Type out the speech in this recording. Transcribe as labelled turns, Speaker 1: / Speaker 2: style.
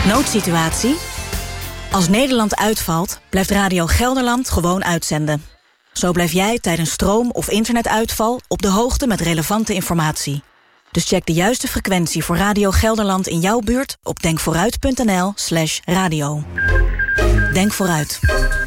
Speaker 1: Noodsituatie? Als Nederland uitvalt, blijft Radio Gelderland gewoon uitzenden. Zo blijf jij tijdens stroom- of internetuitval op de hoogte met relevante informatie. Dus check de juiste frequentie voor Radio Gelderland in jouw buurt op denkvooruit.nl/radio. Denk vooruit.